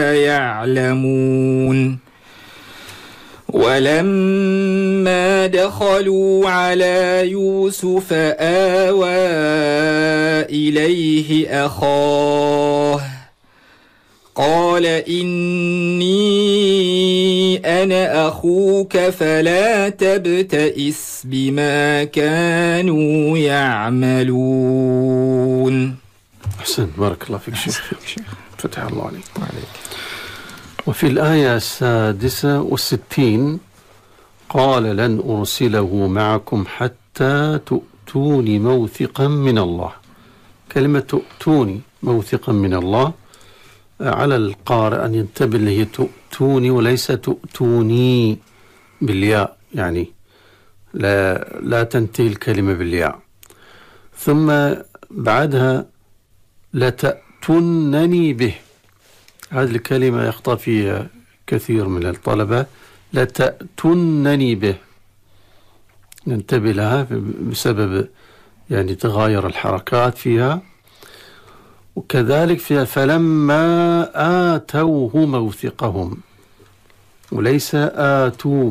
يعلمون ولما دخلوا على يوسف آوى إليه أخاه قال إني أنا أخوك فلا تبتئس بما كانوا يعملون. أحسن، بارك الله فيك شيخ، فتح الله عليك. وفي الآية 66 قال لن أرسله معكم حتى تؤتوني موثقا من الله. كلمة تؤتوني موثقا من الله على القارئ أن ينتبه له، تؤتوني وليس تؤتوني بالياء، يعني لا تنتهي الكلمة بالياء. ثم بعدها لتأتونني به، هذه الكلمة يخطأ فيها كثير من الطلبة، لتأتونني به، ننتبه لها بسبب يعني تغاير الحركات فيها. وكذلك فيها فلما آتوه موثقهم، وليس آتوه.